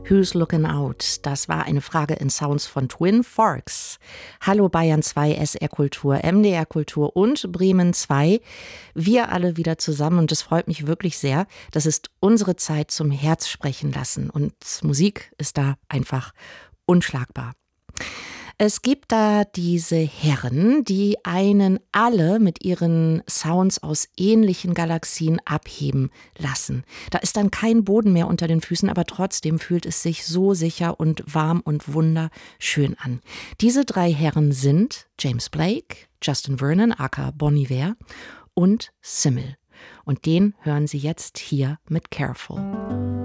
Who's Looking Out? Das war eine Frage in Sounds von Twin Forks. Hallo Bayern 2, SR Kultur, MDR Kultur und Bremen 2. Wir alle wieder zusammen und es freut mich wirklich sehr. Das ist unsere Zeit zum Herz sprechen lassen und Musik ist da einfach unschlagbar. Es gibt da diese Herren, die einen alle mit ihren Sounds aus ähnlichen Galaxien abheben lassen. Da ist dann kein Boden mehr unter den Füßen, aber trotzdem fühlt es sich so sicher und warm und wunderschön an. Diese drei Herren sind James Blake, Justin Vernon, aka Bon Iver und Simmel. Und den hören Sie jetzt hier mit Careful.